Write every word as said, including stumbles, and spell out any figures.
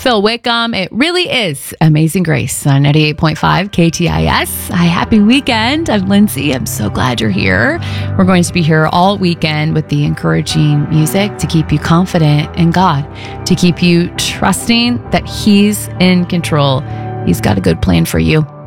Phil Wickham. It really is Amazing Grace on ninety-eight point five K T I S. Hi, happy weekend. I'm Lindsay. I'm so glad you're here. We're going to be here all weekend with the encouraging music to keep you confident in God, to keep you trusting that He's in control. He's got a good plan for you.